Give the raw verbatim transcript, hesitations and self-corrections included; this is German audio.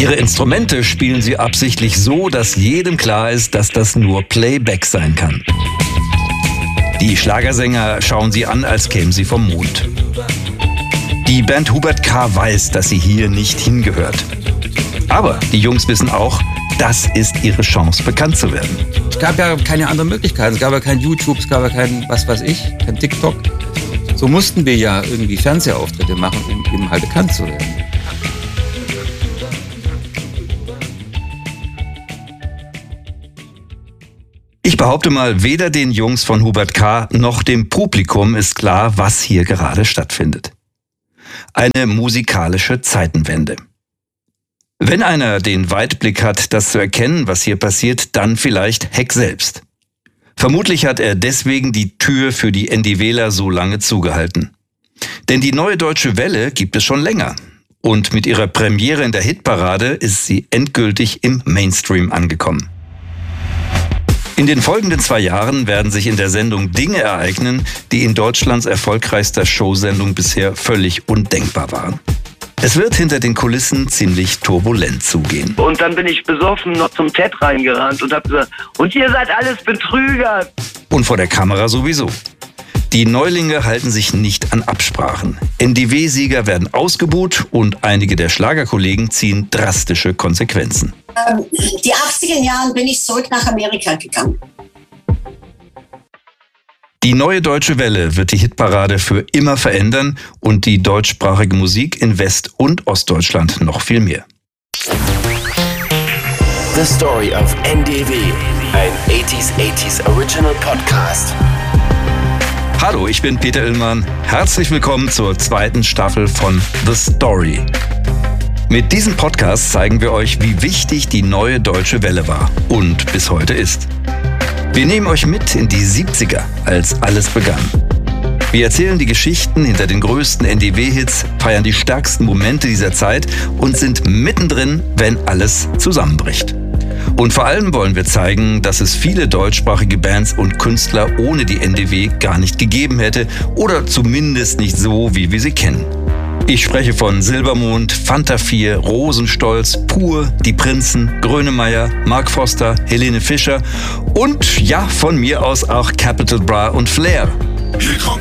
Ihre Instrumente spielen sie absichtlich so, dass jedem klar ist, dass das nur Playback sein kann. Die Schlagersänger schauen sie an, als kämen sie vom Mond. Die Band Hubert K. weiß, dass sie hier nicht hingehört. Aber die Jungs wissen auch, das ist ihre Chance, bekannt zu werden. Es gab ja keine anderen Möglichkeiten. Es gab ja kein YouTube, es gab ja kein, was weiß ich, kein TikTok. So mussten wir ja irgendwie Fernsehauftritte machen, um eben halt bekannt zu werden. Ich behaupte mal, weder den Jungs von Hubert K. noch dem Publikum ist klar, was hier gerade stattfindet. Eine musikalische Zeitenwende. Wenn einer den Weitblick hat, das zu erkennen, was hier passiert, dann vielleicht Heck selbst. Vermutlich hat er deswegen die Tür für die NDWler so lange zugehalten. Denn die Neue Deutsche Welle gibt es schon länger. Und mit ihrer Premiere in der Hitparade ist sie endgültig im Mainstream angekommen. In den folgenden zwei Jahren werden sich in der Sendung Dinge ereignen, die in Deutschlands erfolgreichster Showsendung bisher völlig undenkbar waren. Es wird hinter den Kulissen ziemlich turbulent zugehen. Und dann bin ich besoffen noch zum Ted reingerannt und habe gesagt, und ihr seid alles Betrüger. Und vor der Kamera sowieso. Die Neulinge halten sich nicht an Absprachen. N D W-Sieger werden ausgebuht und einige der Schlagerkollegen ziehen drastische Konsequenzen. Ähm, die achtziger Jahren bin ich zurück nach Amerika gegangen. Die Neue Deutsche Welle wird die Hitparade für immer verändern und die deutschsprachige Musik in West- und Ostdeutschland noch viel mehr. The Story of N D W, ein achtziger achtziger Original Podcast. Hallo, ich bin Peter Illmann. Herzlich willkommen zur zweiten Staffel von The Story. Mit diesem Podcast zeigen wir euch, wie wichtig die Neue Deutsche Welle war und bis heute ist. Wir nehmen euch mit in die siebziger, als alles begann. Wir erzählen die Geschichten hinter den größten N D W-Hits, feiern die stärksten Momente dieser Zeit und sind mittendrin, wenn alles zusammenbricht. Und vor allem wollen wir zeigen, dass es viele deutschsprachige Bands und Künstler ohne die N D W gar nicht gegeben hätte oder zumindest nicht so, wie wir sie kennen. Ich spreche von Silbermond, Fanta vier, Rosenstolz, Pur, Die Prinzen, Grönemeyer, Mark Foster, Helene Fischer und ja, von mir aus auch Capital Bra und Flair. Hier kommt